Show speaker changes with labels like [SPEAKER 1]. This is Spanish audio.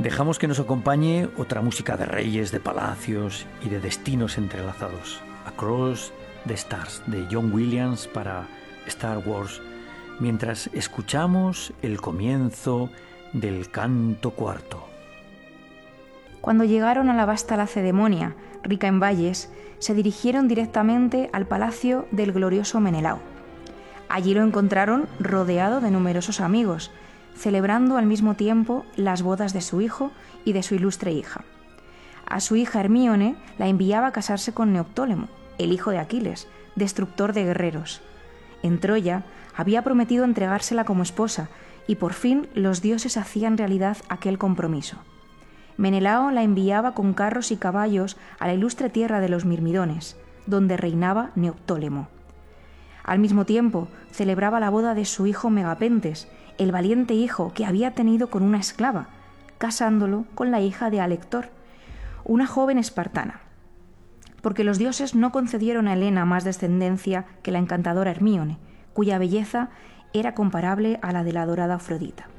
[SPEAKER 1] Dejamos que nos acompañe otra música de reyes, de palacios y de destinos entrelazados. Across the Stars, de John Williams para Star Wars, mientras escuchamos el comienzo del canto cuarto.
[SPEAKER 2] Cuando llegaron a la vasta Lacedemonia, rica en valles, se dirigieron directamente al palacio del glorioso Menelao. Allí lo encontraron rodeado de numerosos amigos, celebrando al mismo tiempo las bodas de su hijo y de su ilustre hija. A su hija Hermíone la enviaba a casarse con Neoptólemo, el hijo de Aquiles, destructor de guerreros. En Troya había prometido entregársela como esposa y por fin los dioses hacían realidad aquel compromiso. Menelao la enviaba con carros y caballos a la ilustre tierra de los Mirmidones, donde reinaba Neoptólemo. Al mismo tiempo celebraba la boda de su hijo Megapentes, el valiente hijo que había tenido con una esclava, casándolo con la hija de Alector, una joven espartana, porque los dioses no concedieron a Helena más descendencia que la encantadora Hermíone, cuya belleza era comparable a la de la adorada Afrodita.